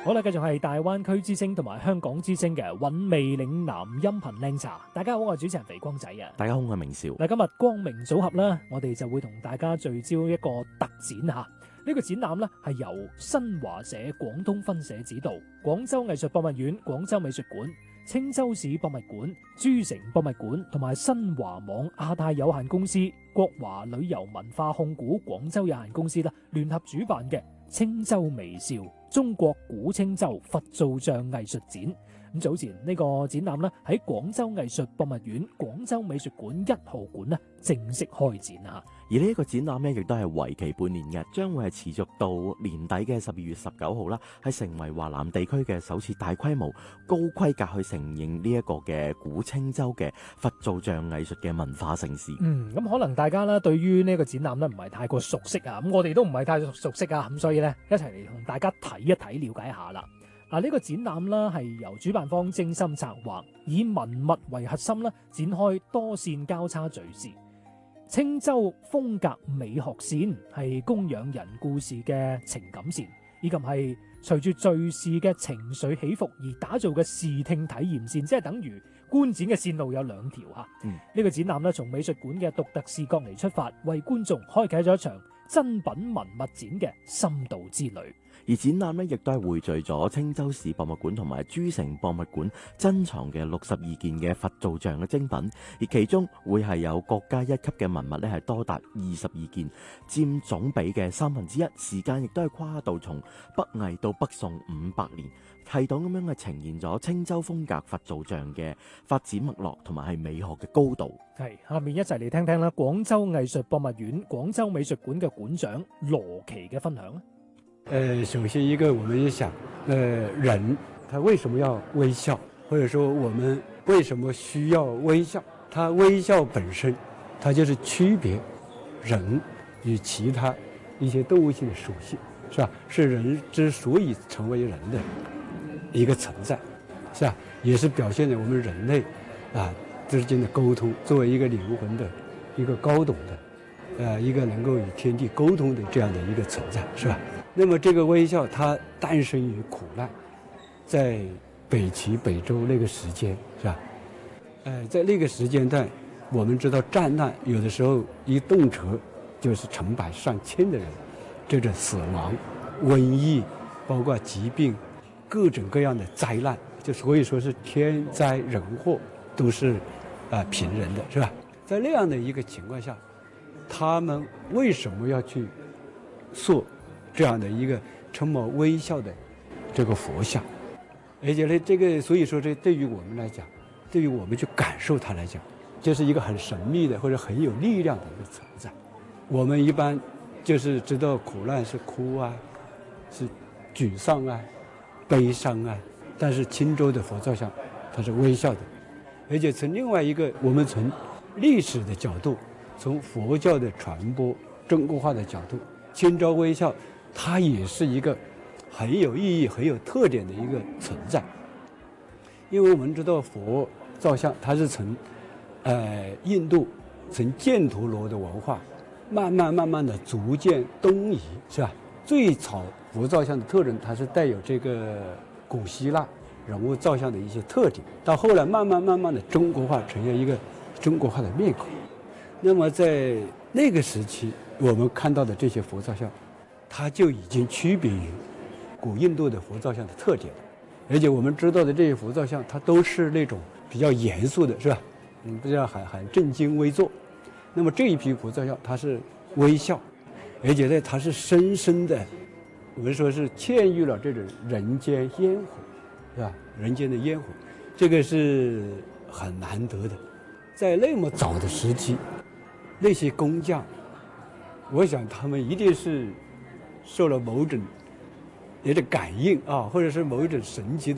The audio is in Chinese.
好啦，繼續係大灣區之聲同埋香港之聲嘅韻味嶺南音頻靚茶。大家好，我係主持人肥光仔啊。 大家好，我係明少。 嗱，今日光明組合啦，我哋就會同大家聚焦一個特展吓。呢個展覽呢係由新華社廣東分社指導，廣州藝術博物院、廣州美術館、青州市博物館、珠城博物館同埋新華網亞太有限公司、國華旅遊文化控股廣州有限公司啦，聯合主辦嘅青州微笑中國古青州佛造像藝術展。咁早前呢個展覽咧喺廣州藝術博物院廣州美術館1號館咧正式開展啊！ 而呢一個展覽咧亦都係為期半年嘅，將會係持續到年底嘅12月19號啦，係成為華南地區嘅首次大規模、高規格去承認呢一個嘅古青州嘅佛造像藝術嘅文化盛事。 咁可能大家咧對於呢個展覽咧唔係太過熟悉啊，咁我哋都唔係太熟悉啊，咁所以咧一齊嚟同大家睇一睇，了解一下啦。嗱，呢個展覽啦係由主辦方精心策劃，以文物為核心啦，展開多線交叉敘事。青州風格美學線係供養人故事嘅情感線，以及係隨住敘事嘅情緒起伏而打造嘅視聽體驗線，即係等於觀展嘅線路有兩條嚇。呢個展覽咧從美術館嘅獨特視角嚟出發，為觀眾開啟咗一場珍品文物展嘅深度之旅。 而展覽呢亦都係匯聚咗青州市博物館同埋珠城博物館珍藏嘅62件嘅佛造像嘅精品，而其中會係有國家一級嘅文物呢係多達22件，佔總比嘅1/3，時間亦都係跨度從北魏到北宋500年，系統咁樣係呈現咗青州風格佛造像嘅發展脈絡同埋係美學嘅高度。 係，下面一齊嚟聽聽啦，廣州藝術博物院廣州美術館嘅館長羅奇嘅分享。 首先一個我們也想，人他為什麼要微笑，或者說我們為什麼需要微笑？他微笑本身，它就是區別人與其他一些動物性的屬性，是吧？是人之所以成為人的一個存在，是吧？也是表現了我們人類之間的溝通，作為一個靈魂的一個高等的，一個能夠與天地溝通的這樣的一個存在，是吧？那麼這個微笑它誕生於苦難，在北齊北周那個時間，是吧？在那個時間段，我們知道戰難有的時候一動輒就是成百上千的人，這種死亡、瘟疫，包括疾病，各種各樣的災難，就所以說是天災人禍都是頻仍的，是吧？在那樣的一個情況下，他們為什麼要去塑這樣的一個充滿微笑的這個佛像？而且呢，這個所以說這對於我們來講，對於我們去感受它來講，就是一個很神秘的或者很有力量的一個存在。我們一般就是知道苦難是哭啊，是沮喪啊，悲傷啊，但是青州的佛造像它是微笑的。而且從另外一個，我們從歷史的角度，從佛教的傳播中國化的角度，青州微笑它也是一個很有意義、很有特點的一個存在。因為我們知道佛造像它是從印度從犍陀羅的文化慢慢的逐漸東移，是吧？最早佛造像的特徵它是帶有這個古希臘人物造像的一些特點，到後來慢慢的中國化，呈現一個中國化的面孔。那麼在那個時期我們看到的這些佛造像，它就已經區別於古印度的佛造像的特點，而且我們知道的這些佛造像它都是那種比較嚴肅的，是吧？比較很正襟危坐。那麼這一批佛造像它是微笑，而且呢它是深深的，我們說是嵌入了這種人間煙火，是吧？人間的煙火，這個是很難得的。在那麼早的時期，那些工匠，我想他們一定是受了某種感應啊，或者是某一種神奇的